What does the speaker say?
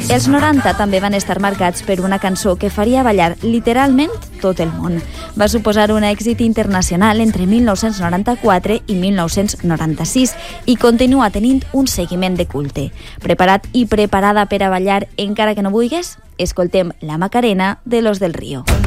Els 90 també van estar marcats per una cançó que faria ballar literalment tot el món. Va suposar un èxit internacional entre 1994 i 1996 i continua tenint un seguiment de culte. Preparat i preparada per a ballar encara que no vulguis? Escoltem La Macarena de Los del Río.